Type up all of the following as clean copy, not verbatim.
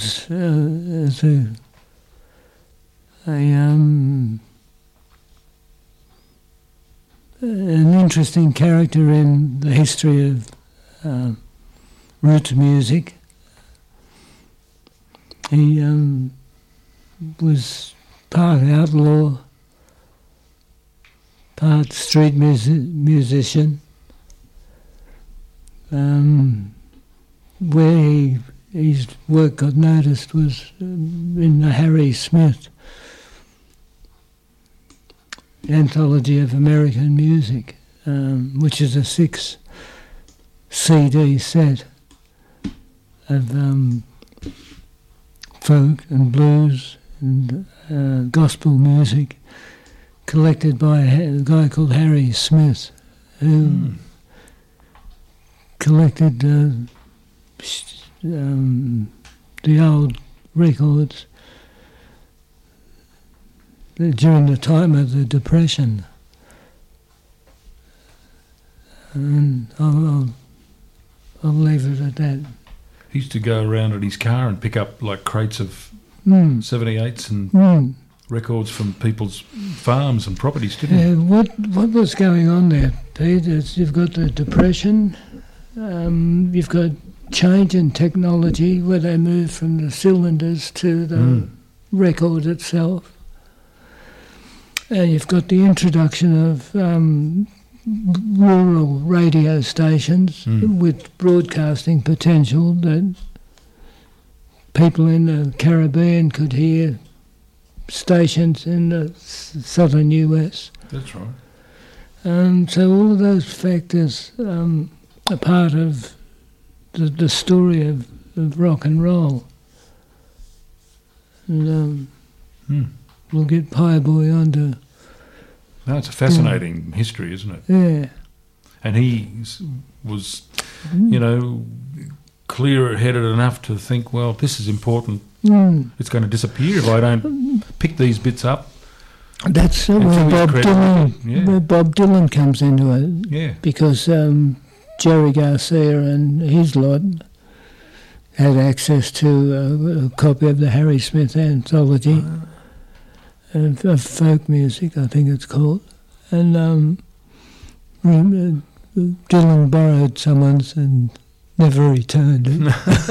was as an interesting character in the history of roots music. He was part outlaw, part street musician, where his work got noticed was in the Harry Smith Anthology of American Music, which is a 6 CD set of folk and blues and gospel music collected by a guy called Harry Smith, who collected the old records during the time of the Depression. And I'll leave it at that. He used to go around in his car and pick up like crates of 78s and records from people's farms and properties, didn't he? What was going on there, Pete, is you've got the Depression, you've got change in technology where they moved from the cylinders to the record itself. And you've got the introduction of rural radio stations with broadcasting potential that people in the Caribbean could hear stations in the southern US. That's right. So all of those factors are part of the story of rock and roll. And we'll get Pieboy on to... No, it's a fascinating history, isn't it? Yeah. And he was, clear-headed enough to think, well, this is important. It's going to disappear if I don't pick these bits up. That's where Bob Dylan comes into it. Yeah. Because Jerry Garcia and his lot had access to a copy of the Harry Smith Anthology of folk music, I think it's called. And Dylan borrowed someone's and never returned it.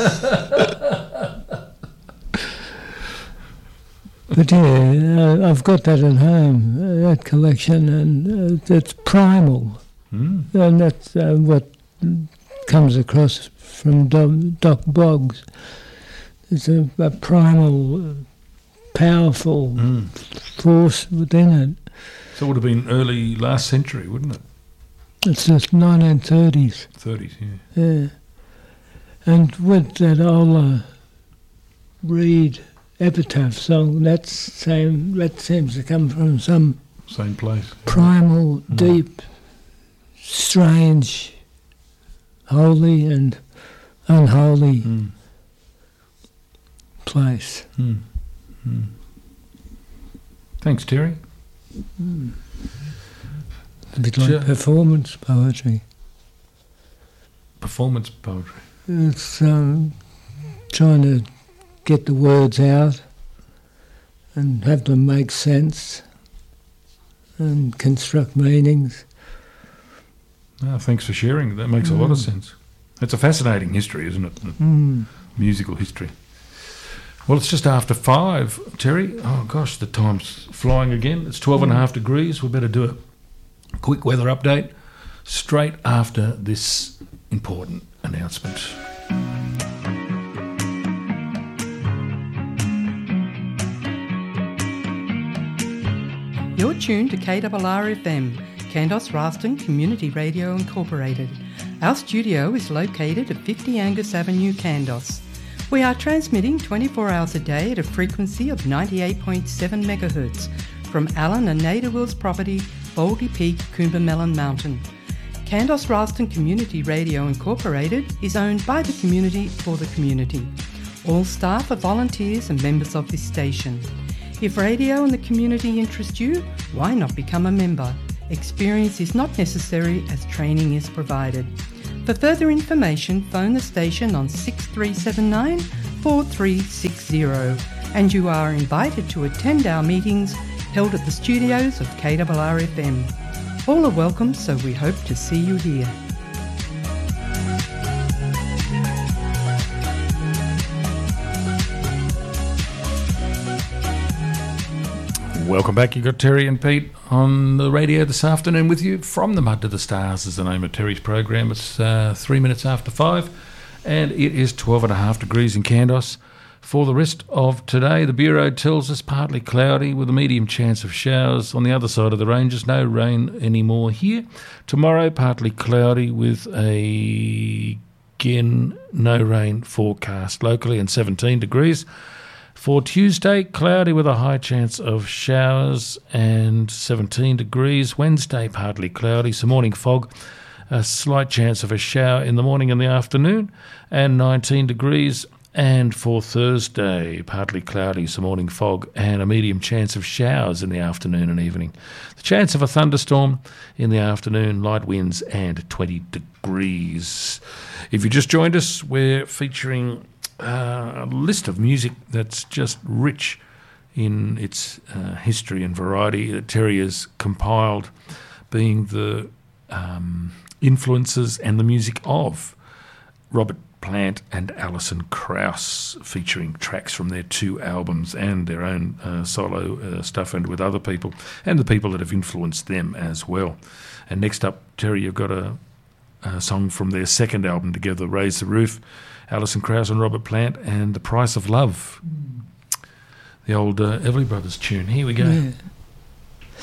But yeah, I've got that at home, that collection, and it's primal. And that's what comes across from Doc Boggs. It's a primal, powerful force within it. So it would have been early last century, wouldn't it? It's the 1930s. 30s, Yeah. And with that Ola Reed epitaph song, that seems to come from some same place, primal, deep, strange, holy and unholy place. Thanks, Terry. A bit like performance poetry. Performance poetry. It's trying to get the words out and have them make sense and construct meanings. Thanks for sharing. That makes a lot of sense. It's a fascinating history, isn't it? Musical history. Well, it's just after 5, Terry. Oh, gosh, the time's flying again. It's 12.5 degrees. We better do a quick weather update straight after this important announcement. You're tuned to KRR-FM, Kandos Ralston Community Radio Incorporated. Our studio is located at 50 Angus Avenue, Kandos. We are transmitting 24 hours a day at a frequency of 98.7 megahertz from Alan and Nada Will's property, Baldy Peak, Coombermelon Mountain. Kandos Ralston Community Radio Incorporated is owned by the community for the community. All staff are volunteers and members of this station. If radio and the community interest you, why not become a member? Experience is not necessary as training is provided. For further information, phone the station on 6379 4360, and you are invited to attend our meetings held at the studios of KRRFM. All are welcome, so we hope to see you here. Welcome back. You've got Terry and Pete on the radio this afternoon with you. From the Mud to the Stars is the name of Terry's program. It's 3 minutes after 5, and it is 12.5 degrees in Kandos. For the rest of today, the Bureau tells us partly cloudy with a medium chance of showers on the other side of the ranges. No rain anymore here. Tomorrow, partly cloudy with again no rain forecast locally and 17 degrees. For Tuesday, cloudy with a high chance of showers and 17 degrees. Wednesday, partly cloudy, some morning fog, a slight chance of a shower in the morning and the afternoon, and 19 degrees. And for Thursday, partly cloudy, some morning fog, and a medium chance of showers in the afternoon and evening. The chance of a thunderstorm in the afternoon, light winds, and 20 degrees. If you just joined us, we're featuring a list of music that's just rich in its history and variety that Terry has compiled, being the influences and the music of Robert Plant and Alison Krauss, featuring tracks from their 2 albums and their own solo stuff, and with other people and the people that have influenced them as well. And next up, Terry, you've got a song from their 2nd album together, Raise the Roof, Alison Krauss and Robert Plant, and The Price of Love, the old Everly Brothers tune. Here we go. Yeah.